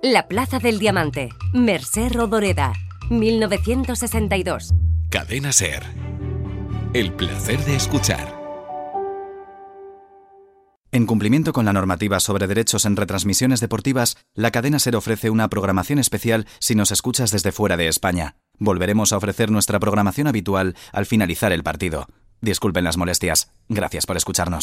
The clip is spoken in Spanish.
La Plaza del Diamante, Mercè Rodoreda, 1962. Cadena SER. El placer de escuchar. En cumplimiento con la normativa sobre derechos en retransmisiones deportivas, la cadena SER ofrece una programación especial si nos escuchas desde fuera de España. Volveremos a ofrecer nuestra programación habitual al finalizar el partido. Disculpen las molestias. Gracias por escucharnos.